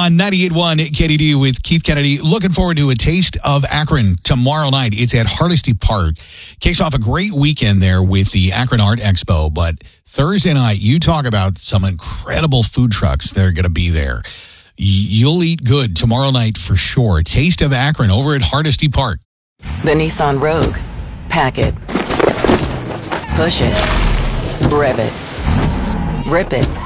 on 98.1 KDD with Keith Kennedy. Looking forward to a Taste of Akron tomorrow night. It's at Hardesty Park. Kicks off a great weekend there with the Akron Art Expo. But Thursday night, you talk about some incredible food trucks that are going to be there. You'll eat good tomorrow night for sure. Taste of Akron over at Hardesty Park. The Nissan Rogue. Pack it. Push it. Rev it. Rip it.